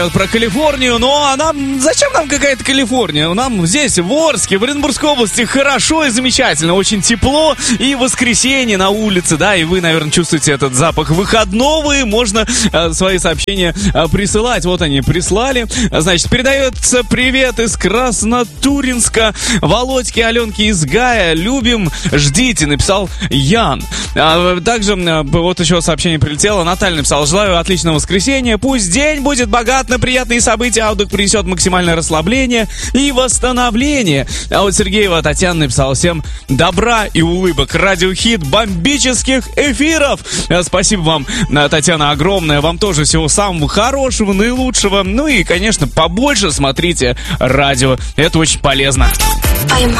про Калифорнию, но зачем нам какая-то Калифорния? Нам здесь, в Орске, в Оренбургской области хорошо и замечательно, очень тепло, и воскресенье на улице, да, и вы, наверное, чувствуете этот запах выходного, и можно свои сообщения присылать. Вот они прислали. Значит, передается привет из Краснотуринска Володьке, Аленке из Гая. Любим, ждите, написал Ян. Также вот еще сообщение прилетело. Наталья написала: желаю отличного воскресенья. Пусть день будет богат на приятные события, а отдых принесет максимальное расслабление и восстановление. А вот Сергеева Татьяна написала: всем добра и улыбок, радиохит, бомбических эфиров. Спасибо вам, Татьяна, огромное. Вам тоже всего самого хорошего, наилучшего. Ну и, конечно, побольше смотрите радио. Это очень полезно. Поймай.